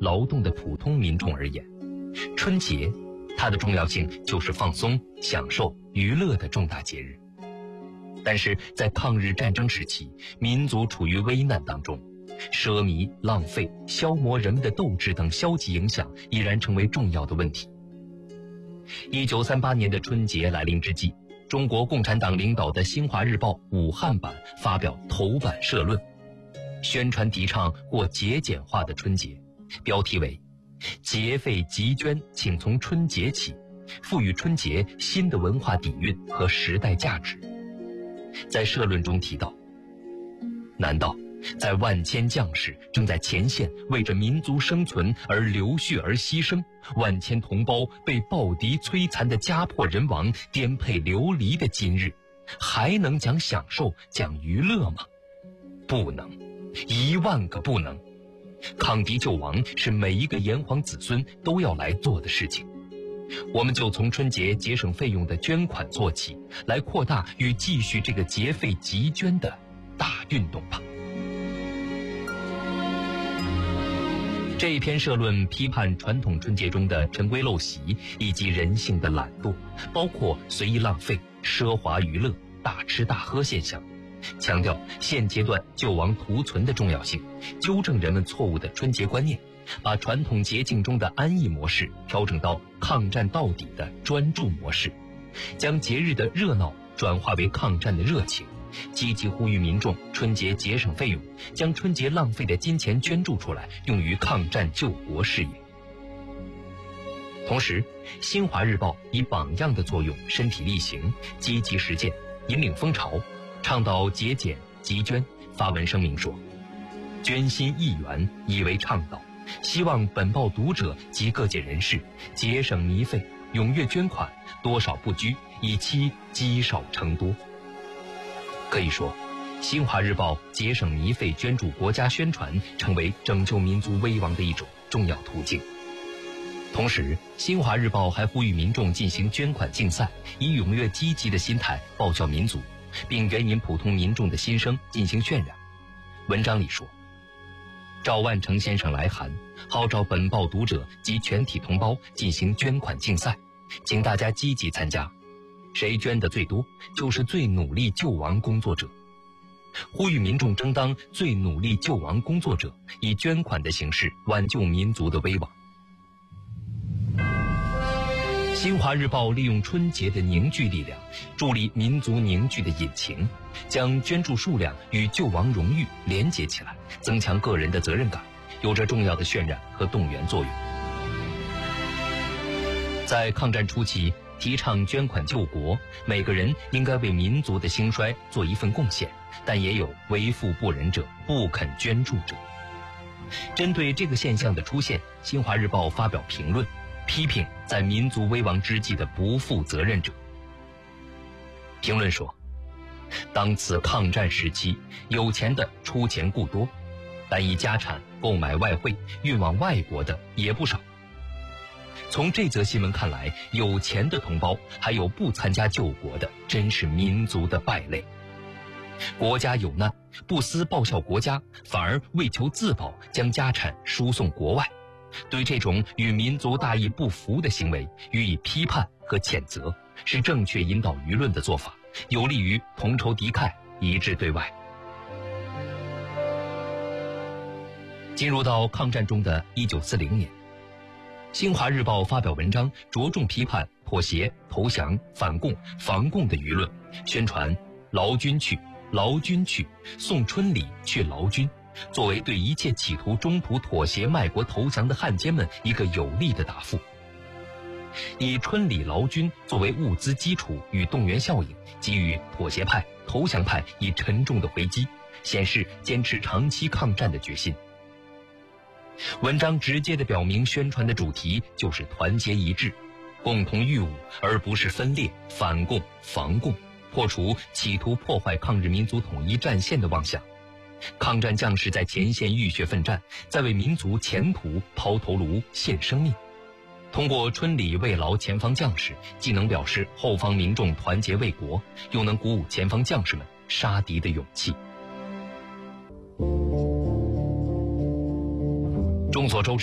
劳动的普通民众而言，春节它的重要性就是放松、享受、娱乐的重大节日。但是在抗日战争时期，民族处于危难当中，奢靡、浪费、消磨人们的斗志等消极影响依然成为重要的问题。1938年的春节来临之际，中国共产党领导的《新华日报》武汉版发表头版社论，宣传提倡过节俭化的春节，标题为“节费集捐，请从春节起”，赋予春节新的文化底蕴和时代价值。在社论中提到，难道在万千将士正在前线为着民族生存而流血而牺牲，万千同胞被暴敌摧残的家破人亡、颠沛流离的今日，还能讲享受、讲娱乐吗？不能，10000个不能。抗敌救亡是每一个炎黄子孙都要来做的事情。我们就从春节节省费用的捐款做起，来扩大与继续这个节费集捐的大运动吧。这一篇社论批判传统春节中的陈规陋习以及人性的懒惰，包括随意浪费、奢华娱乐、大吃大喝现象，强调现阶段救亡图存的重要性，纠正人们错误的春节观念，把传统节庆中的安逸模式调整到抗战到底的专注模式，将节日的热闹转化为抗战的热情，积极呼吁民众春节节省费用，将春节浪费的金钱捐助出来，用于抗战救国事业。同时，《新华日报》以榜样的作用身体力行，积极实践，引领风潮，倡导节俭集捐，发文声明说，捐心1元以为倡导，希望本报读者及各界人士节省糜费，踊跃捐款，多少不拘，以期积少成多。可以说，新华日报节省糜费捐助国家宣传成为拯救民族危亡的一种重要途径。同时，新华日报还呼吁民众进行捐款竞赛，以踊跃积极的心态报效民族，并援引普通民众的心声进行渲染。文章里说，赵万成先生来函，号召本报读者及全体同胞进行捐款竞赛，请大家积极参加，谁捐得最多，就是最努力救亡工作者。呼吁民众争当最努力救亡工作者，以捐款的形式挽救民族的危亡。新华日报利用春节的凝聚力量，助力民族凝聚的引擎，将捐助数量与救亡荣誉连结起来，增强个人的责任感，有着重要的渲染和动员作用。在抗战初期，提倡捐款救国，每个人应该为民族的兴衰做一份贡献，但也有为富不仁者、不肯捐助者。针对这个现象的出现，新华日报发表评论，批评在民族危亡之际的不负责任者。评论说，当此抗战时期，有钱的出钱固多，但以家产购买外汇运往外国的也不少。从这则新闻看来，有钱的同胞还有不参加救国的，真是民族的败类。国家有难，不思报效国家，反而为求自保，将家产输送国外。对这种与民族大义不符的行为予以批判和谴责，是正确引导舆论的做法，有利于同仇敌忾，一致对外。进入到抗战中的1940年，新华日报发表文章，着重批判妥协、投降、反共、防共的舆论，宣传劳军去，劳军去，送春礼去劳军，作为对一切企图中途妥协卖国投降的汉奸们一个有力的答复。以春礼劳军作为物资基础与动员效应，给予妥协派、投降派以沉重的回击，显示坚持长期抗战的决心。文章直接地表明，宣传的主题就是团结一致，共同御侮，而不是分裂、反共、防共，破除企图破坏抗日民族统一战线的妄想。抗战将士在前线浴血奋战，在为民族前途抛头颅、献生命。通过春礼慰劳前方将士，既能表示后方民众团结为国，又能鼓舞前方将士们杀敌的勇气。众所周知，